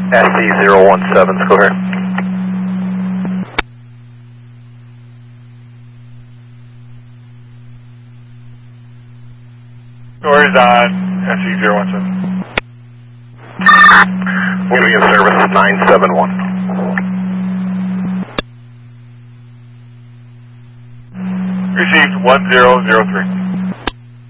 SC017, go ahead. Stories on SC017. We're going to begin service 971. Received 1003.